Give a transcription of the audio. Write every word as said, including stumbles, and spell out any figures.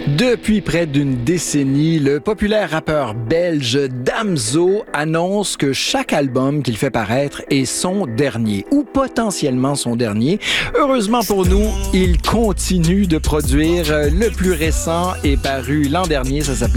Depuis près d'une décennie, le populaire rappeur belge Damso annonce que chaque album qu'il fait paraître est son dernier, ou potentiellement son dernier. Heureusement pour nous, il continue de produire. Le plus récent est paru l'an dernier, ça s'appelait